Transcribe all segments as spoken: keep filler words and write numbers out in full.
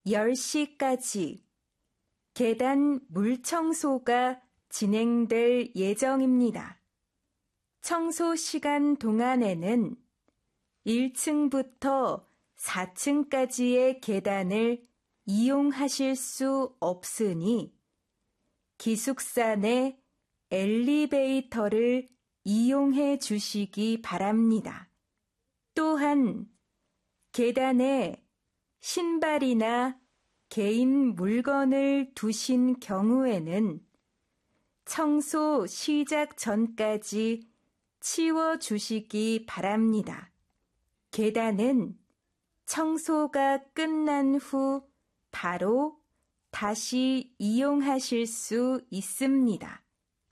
열 시까지 계단 물청소가 진행될 예정입니다. 청소 시간 동안에는 일 층부터 사 층까지의 계단을 이용하실 수 없으니 기숙사 내 엘리베이터를 이용해 주시기 바랍니다. 또한 계단에 신발이나 개인 물건을 두신 경우에는 청소 시작 전까지 치워주시기 바랍니다. 계단은 청소가 끝난 후 바로 다시 이용하실 수 있습니다.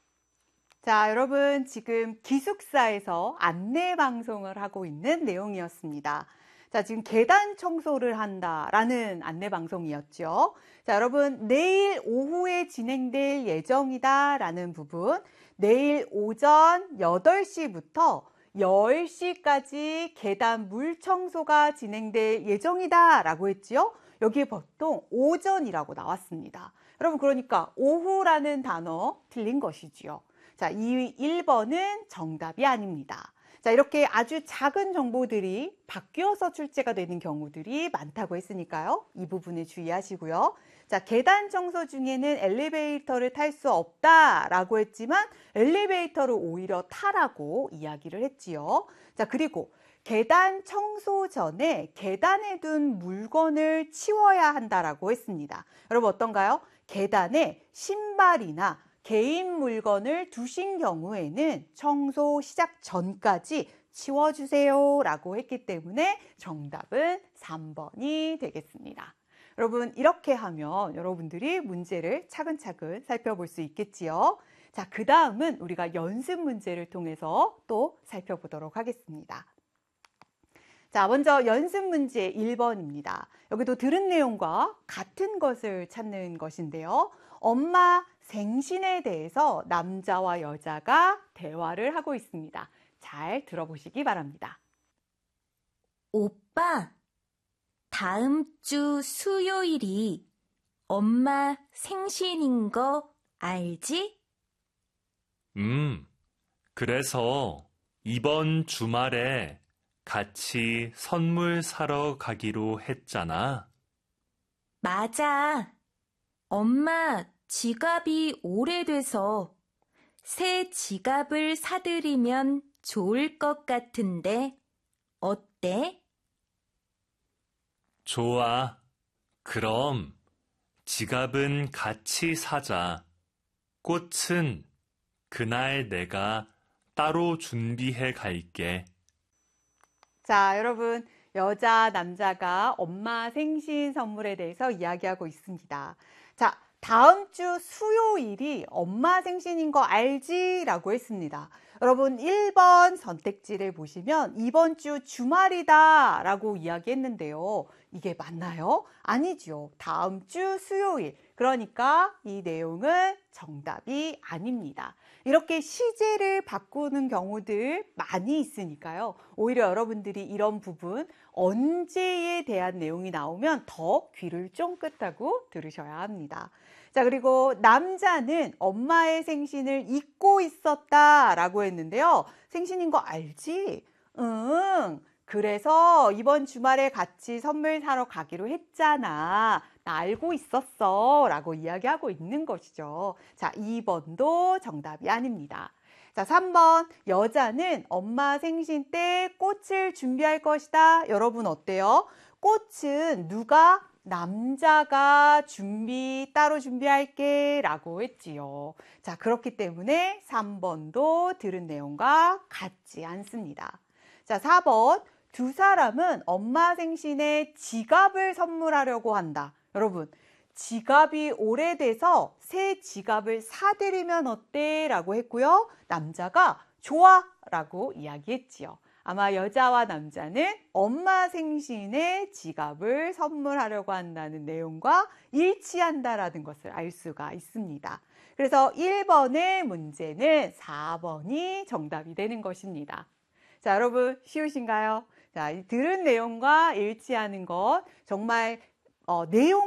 자, 여러분 지금 기숙사에서 안내 방송을 하고 있는 내용이었습니다. 자, 지금 계단 청소를 한다라는 안내 방송이었죠. 자, 여러분 내일 오후에 진행될 예정이다라는 부분, 내일 오전 여덟 시부터 열 시까지 계단 물 청소가 진행될 예정이다라고 했지요. 여기에 보통 오전이라고 나왔습니다. 여러분 그러니까 오후라는 단어 틀린 것이지요. 자, 이 일 번은 정답이 아닙니다. 자, 이렇게 아주 작은 정보들이 바뀌어서 출제가 되는 경우들이 많다고 했으니까요. 이 부분에 주의하시고요. 자, 계단 청소 중에는 엘리베이터를 탈 수 없다라고 했지만 엘리베이터를 오히려 타라고 이야기를 했지요. 자, 그리고 계단 청소 전에 계단에 둔 물건을 치워야 한다라고 했습니다. 여러분 어떤가요? 계단에 신발이나 개인 물건을 두신 경우에는 청소 시작 전까지 치워주세요 라고 했기 때문에 정답은 삼 번이 되겠습니다. 여러분 이렇게 하면 여러분들이 문제를 차근차근 살펴볼 수 있겠지요. 자, 그 다음은 우리가 연습 문제를 통해서 또 살펴보도록 하겠습니다. 자, 먼저 연습 문제 일 번입니다. 여기도 들은 내용과 같은 것을 찾는 것인데요. 엄마 생신에 대해서 남자와 여자가 대화를 하고 있습니다. 잘 들어보시기 바랍니다. 오빠, 다음 주 수요일이 엄마 생신인 거 알지? 음, 그래서 이번 주말에 같이 선물 사러 가기로 했잖아. 맞아. 엄마 지갑이 오래돼서 새 지갑을 사드리면 좋을 것 같은데 어때? 좋아. 그럼 지갑은 같이 사자. 꽃은 그날 내가 따로 준비해 갈게. 자, 여러분 여자, 남자가 엄마 생신 선물에 대해서 이야기하고 있습니다. 자, 다음 주 수요일이 엄마 생신인 거 알지? 라고 했습니다. 여러분 일 번 선택지를 보시면 이번 주 주말이다 라고 이야기했는데요. 이게 맞나요? 아니죠. 다음 주 수요일. 그러니까 이 내용은 정답이 아닙니다. 이렇게 시제를 바꾸는 경우들 많이 있으니까요. 오히려 여러분들이 이런 부분 언제에 대한 내용이 나오면 더 귀를 쫑긋하고 들으셔야 합니다. 자, 그리고 남자는 엄마의 생신을 잊고 있었다라고 했는데요. 생신인 거 알지? 응. 그래서 이번 주말에 같이 선물 사러 가기로 했잖아. 나 알고 있었어. 라고 이야기하고 있는 것이죠. 자, 이 번도 정답이 아닙니다. 자, 삼 번. 여자는 엄마 생신 때 꽃을 준비할 것이다. 여러분 어때요? 꽃은 누가? 남자가 준비, 따로 준비할게 라고 했지요. 자, 그렇기 때문에 삼 번도 들은 내용과 같지 않습니다. 자, 사 번. 두 사람은 엄마 생신에 지갑을 선물하려고 한다. 여러분, 지갑이 오래돼서 새 지갑을 사드리면 어때? 라고 했고요. 남자가 좋아! 라고 이야기했지요. 아마 여자와 남자는 엄마 생신에 지갑을 선물하려고 한다는 내용과 일치한다라는 것을 알 수가 있습니다. 그래서 일 번의 문제는 사 번이 정답이 되는 것입니다. 자, 여러분 쉬우신가요? 자, 들은 내용과 일치하는 것 정말 어, 내용